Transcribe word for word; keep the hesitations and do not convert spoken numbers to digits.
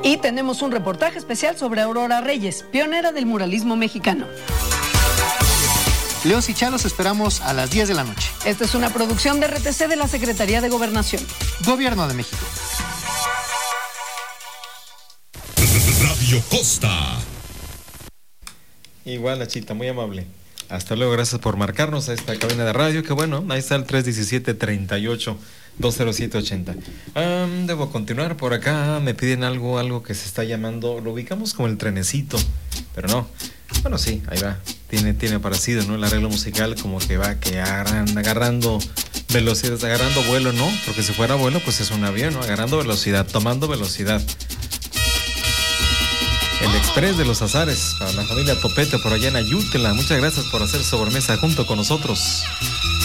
Y tenemos un reportaje especial sobre Aurora Reyes, pionera del muralismo mexicano. Leos y Chá los esperamos a las diez de la noche. Esta es una producción de R T C de la Secretaría de Gobernación. Gobierno de México. Radio Costa. Igual, Nachita, muy amable. Hasta luego, gracias por marcarnos a esta cabina de radio, que bueno, ahí está el tres uno siete, tres ocho, dos cero siete ocho cero. Um, debo continuar por acá, me piden algo, algo que se está llamando, lo ubicamos como el trenecito, pero no, bueno sí, ahí va, tiene, tiene parecido, ¿no? El arreglo musical como que va, que agarran, agarrando velocidad, agarrando vuelo, ¿no? Porque si fuera vuelo, pues es un avión, ¿no? Agarrando velocidad, tomando velocidad. El Express de los Azares, para la familia Topete por allá en Ayútela. Muchas gracias por hacer sobremesa junto con nosotros.